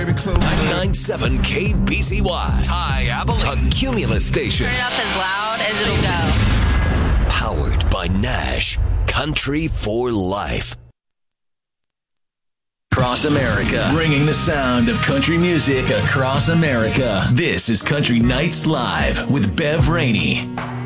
99.7 KBCY, Ty Abilene, a Cumulus station. Turn it up as loud as it'll go. Powered by Nash, Country for Life. Across America, bringing the sound of country music across America. This is Country Nights Live with Bev Rainey.